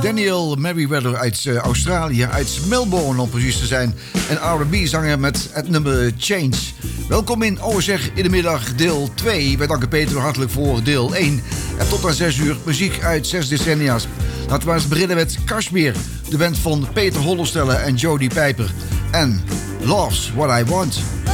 Daniel Merriweather uit Australië, uit Melbourne om precies te zijn. En R&B-zanger met het nummer Change. Welkom in Zeg in de middag deel 2. Wij danken Peter hartelijk voor deel 1. En tot aan 6 uur muziek uit 6 decennia's. Laten we eens beginnen met Kashmir, de band van Peter Hollestelle en Jody Pijper. En Love's What I Want.